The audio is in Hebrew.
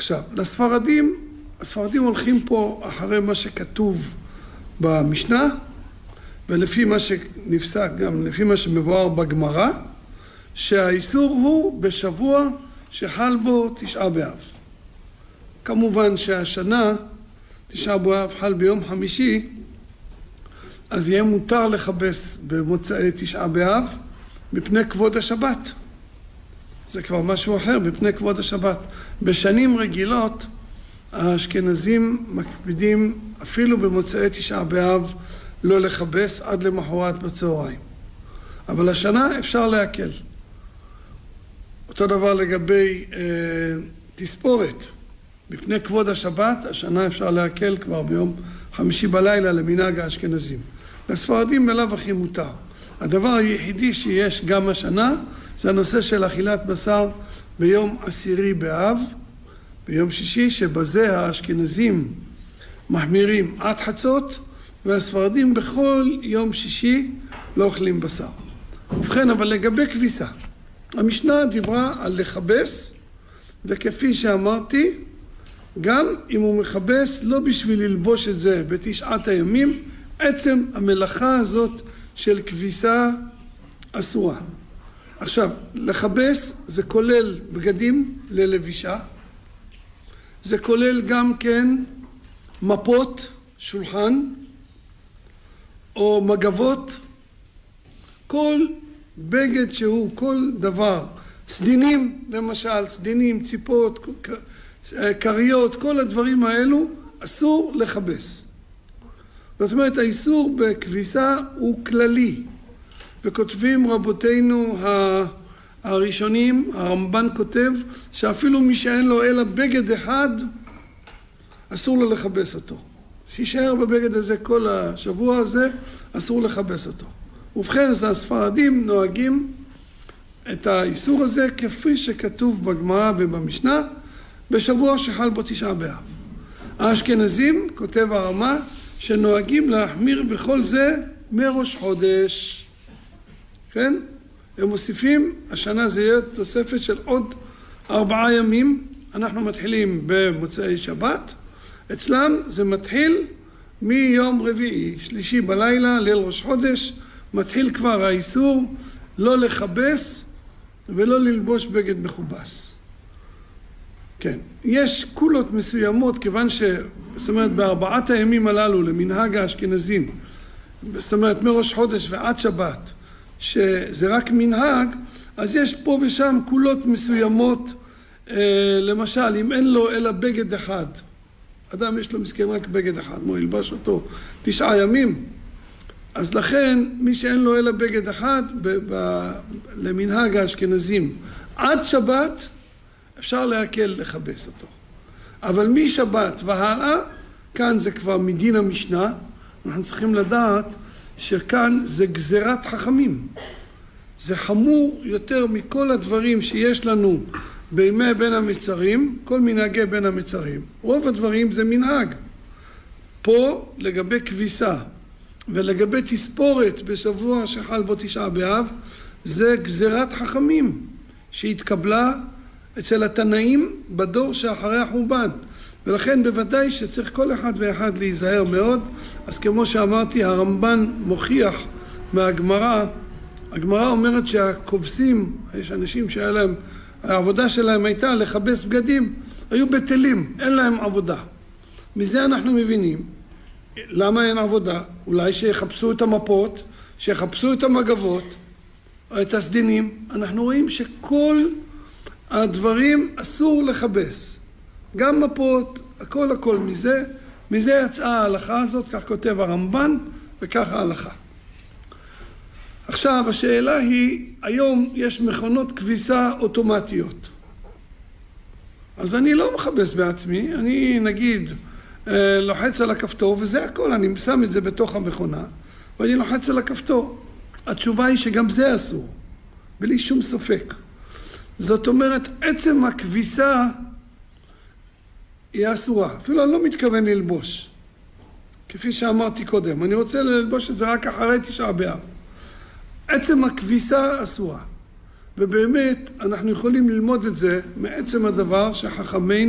עכשיו, הספרדים הולכים פה אחרי מה שכתוב במשנה, ולפי מה שנפסק, גם לפי מה שמבואר בגמרא, שהאיסור הוא בשבוע שחל בו תשעה באב. כמובן שהשנה, תשעה באב חל ביום חמישי, אז יהיה מותר לכבס במוצאי תשעה באב מפני כבוד השבת. זה כבר משהו אחר, מפני כבוד השבת. בשנים רגילות, האשכנזים מקפידים אפילו במוצאי תשעה באב לא לכבס עד למחרת בצהריים. אבל השנה אפשר להקל. אותו דבר לגבי תספורת. מפני כבוד השבת, השנה אפשר להקל כבר ביום חמישי בלילה למנהג האשכנזים. לספרדים בלאו הכי מותר. הדבר היחידי שיש גם השנה, זה הנושא של אכילת בשר ביום עשירי באב, ביום שישי, שבזה האשכנזים מחמירים עד חצות, והספרדים בכל יום שישי לא אוכלים בשר. ובכן, אבל לגבי כביסה, המשנה דיברה על לכבס, וכפי שאמרתי, גם אם הוא מכבס לא בשביל ללבוש את זה בתשעת הימים, עצם המלאכה הזאת של כביסה אסורה. עכשיו, לכבס זה כולל בגדים ללבישה, זה כולל גם כן מפות, שולחן, או מגבות, כל בגד שהוא, כל דבר, סדינים למשל, סדינים, ציפות, קריות, כל הדברים האלו אסור לכבס. זאת אומרת, האיסור בכביסה הוא כללי, וכותבים רבותינו הראשונים, הרמב"ן כותב, שאפילו מי שאין לו אלא בגד אחד, אסור לו לכבס אותו. שישאר בבגד הזה כל השבוע הזה, אסור לכבס אותו. ובכן, אז הספרדים נוהגים את האיסור הזה כפי שכתוב בגמרא ובמשנה, בשבוע שחל בו תשעה באב. האשכנזים, כותב הרמ"א, שנוהגים להחמיר בכל זה מראש חודש. כן? הם מוסיפים, השנה זה יהיה תוספת של עוד 4 ימים. אנחנו מתחילים במוצאי שבת. אצלם זה מתחיל מיום רביעי, שלישי בלילה, ליל ראש חודש, מתחיל כבר האיסור לא לכבס ולא ללבוש בגד מכובס. כן, יש קולות מסוימות, כיוון זאת אומרת, בארבעת הימים הללו למנהג האשכנזים, זאת אומרת, מראש חודש ועד שבת, שזה רק מנהג, אז יש פה ושם קולות מסוימות, למשל, אם אין לו אלא בגד אחד, אדם יש לו מסכן רק בגד אחד, הוא ילבש אותו 9 ימים, אז לכן מי שאין לו אלא בגד אחד, למנהג האשכנזים, עד שבת, אפשר להקל לכבס אותו. אבל משבת והלאה, כאן זה כבר מדין המשנה, אנחנו צריכים לדעת שכאן זה גזירת חכמים. זה חמור יותר מכל הדברים שיש לנו בימי בין המצרים, כל מנהגי בין המצרים. רוב הדברים זה מנהג. פה לגבי כביסה ולגבי תספורת בשבוע שחל בו תשעה באב, זה גזירת חכמים שהתקבלה אצל התנאים בדור שאחרי החורבן. ולכן בוודאי שצריך כל אחד ואחד להיזהר מאוד. אז כמו שאמרתי, הרמב"ן מוכיח מהגמרא, הגמרא אומרת שהכובסים, יש אנשים שהיה להם, העבודה שלהם הייתה לכבס בגדים, היו בטלים, אין להם עבודה. מזה אנחנו מבינים. למה אין עבודה? אולי שיחפשו את המפות, שיחפשו את המגבות, או את הסדינים. אנחנו רואים שכל הדברים אסור לכבס. גם מפות, הכל מזה יצאה ההלכה הזאת, כך כותב הרמב"ן, וכך ההלכה. עכשיו, השאלה היא, היום יש מכונות כביסה אוטומטיות. אז אני לא מכבס בעצמי, אני נגיד לוחץ על הכפתור, וזה הכל, אני שם את זה בתוך המכונה, ואני לוחץ על הכפתור. התשובה היא שגם זה אסור, בלי שום ספק. זאת אומרת, עצם הכביסה היא אסורה. אפילו אני לא מתכוון ללבוש. כפי שאמרתי קודם, אני רוצה ללבוש את זה רק אחרי תשעה באב. עצם הכביסה אסורה. ובאמת, אנחנו יכולים ללמוד את זה מעצם הדבר שחכמינו